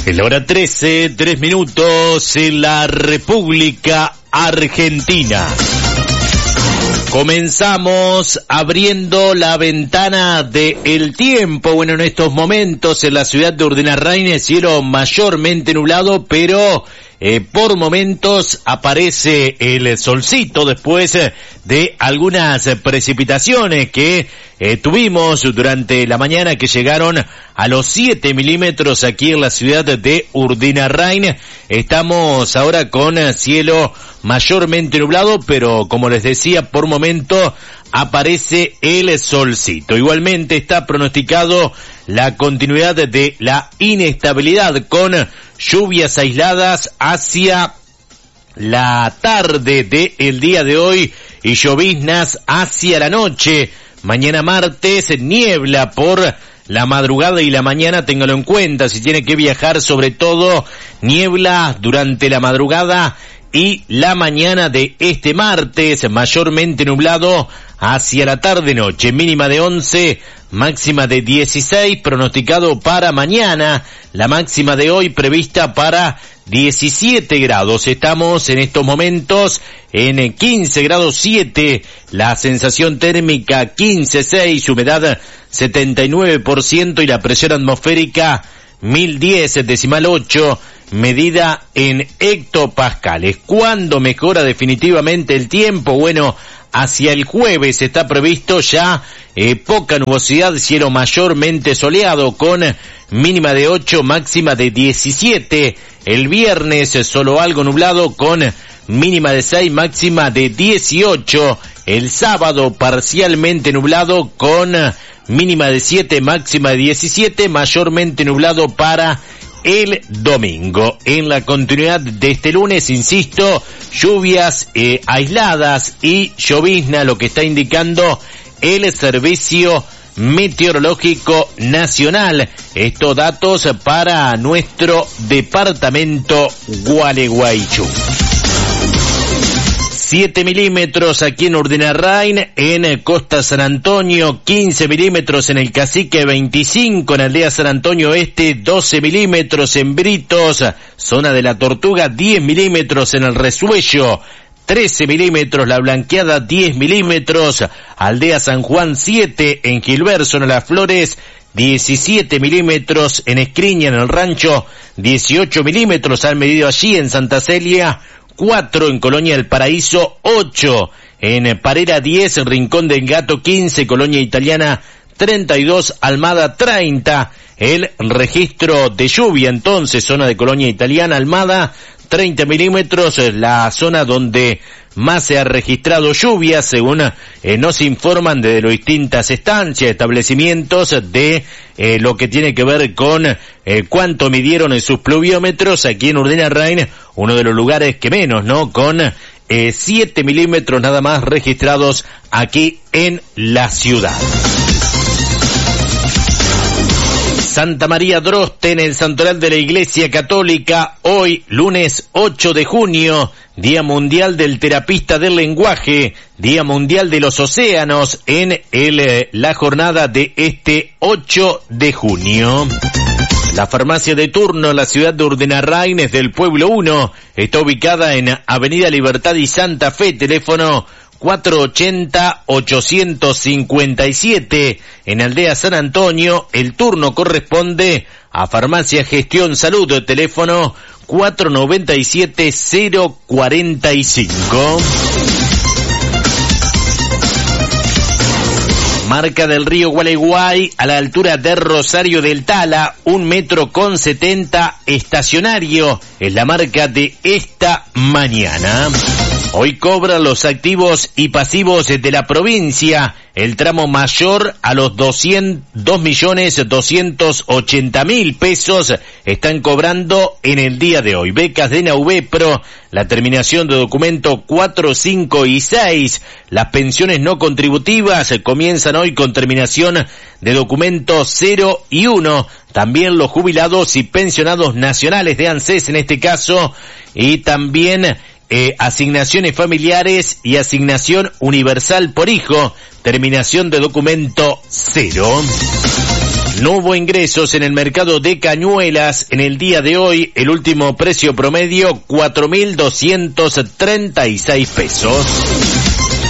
En la hora 13, 3 minutos en la República Argentina. Comenzamos abriendo la ventana del tiempo. Bueno, en estos momentos en la ciudad de Urdenarrain, cielo mayormente nublado, pero por momentos aparece el solcito después de algunas precipitaciones que tuvimos durante la mañana, que llegaron a los 7 milímetros aquí en la ciudad de Urdenarrain. Estamos ahora con cielo mayormente nublado, pero como les decía, por momento aparece el solcito. Igualmente está pronosticado la continuidad de la inestabilidad con lluvias aisladas hacia la tarde del día de hoy y lloviznas hacia la noche. Mañana martes, niebla por la madrugada y la mañana, téngalo en cuenta, si tiene que viajar, sobre todo niebla durante la madrugada y la mañana de este martes, mayormente nublado hacia la tarde-noche, mínima de 11, máxima de 16, pronosticado para mañana, la máxima de hoy prevista para 17 grados, estamos en estos momentos en 15 grados 7, la sensación térmica 15,6, humedad 79% y la presión atmosférica 1010,8, medida en hectopascales. ¿Cuándo mejora definitivamente el tiempo? Bueno, hacia el jueves está previsto ya poca nubosidad, cielo mayormente soleado con mínima de 8, máxima de 17. El viernes solo algo nublado con mínima de 6, máxima de 18. El sábado parcialmente nublado con mínima de 7, máxima de 17, mayormente nublado para el domingo. En la continuidad de este lunes, insisto, lluvias aisladas y llovizna, lo que está indicando el Servicio Meteorológico Nacional. Estos datos para nuestro departamento Gualeguaychú. 7 milímetros aquí en Urdenarrain, en Costa San Antonio, 15 milímetros en el Cacique, 25 en Aldea San Antonio Este, 12 milímetros en Britos, zona de la Tortuga, 10 milímetros en el Resuello, 13 milímetros La Blanqueada, 10 milímetros, Aldea San Juan 7 en Gilbert, zona de las Flores, 17 milímetros en Escriña, en el Rancho, 18 milímetros han medido allí en Santa Celia, 4 en Colonia del Paraíso, 8 en Parera, 10 en Rincón del Gato, 15 Colonia Italiana, 32 Almada, 30 el registro de lluvia. Entonces, zona de Colonia Italiana, Almada, 30 milímetros, la zona donde más se ha registrado lluvia, según nos informan desde las distintas estancias, establecimientos, de lo que tiene que ver con cuánto midieron en sus pluviómetros. Aquí en Urdenarrain, uno de los lugares que menos, ¿no? Con 7 milímetros nada más registrados aquí en la ciudad. Santa María Drosten, el santoral de la Iglesia Católica, hoy lunes 8 de junio, Día Mundial del Terapista del Lenguaje, Día Mundial de los Océanos, en la jornada de este 8 de junio. La farmacia de turno en la ciudad de Urdenarrain es del Pueblo 1, está ubicada en Avenida Libertad y Santa Fe, teléfono 480-857, en Aldea San Antonio. El turno corresponde a Farmacia Gestión Salud, teléfono 497-045. Marca del río Gualeguay, a la altura de Rosario del Tala, 1,70 m, estacionario, es la marca de esta mañana. Hoy cobran los activos y pasivos de la provincia, el tramo mayor a los 2.280.000 pesos están cobrando en el día de hoy. Becas de Nauvepro, la terminación de documento 4, 5 y 6. Las pensiones no contributivas comienzan hoy con terminación de documento 0 y 1. También los jubilados y pensionados nacionales de ANSES en este caso, y también asignaciones familiares y asignación universal por hijo, terminación de documento 0. No hubo ingresos en el mercado de Cañuelas en el día de hoy. El último precio promedio, 4.236 pesos.